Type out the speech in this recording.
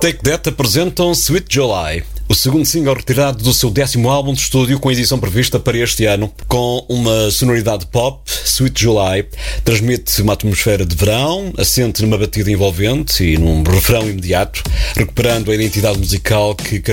Take That apresentam Sweet July, o segundo single retirado do seu 10º álbum de estúdio, com edição prevista para este ano. Com uma sonoridade pop, Sweet July transmite uma atmosfera de verão, assente numa batida envolvente e num refrão imediato, recuperando a identidade musical que